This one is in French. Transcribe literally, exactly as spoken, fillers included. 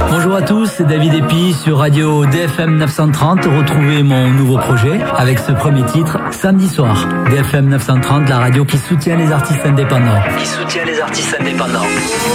Bonjour à tous, c'est David Epi sur Radio D F M neuf cent trente. Retrouvez mon nouveau projet avec ce premier titre, Samedi soir. D F M neuf cent trente, la radio qui soutient les artistes indépendants. Qui soutient les artistes indépendants.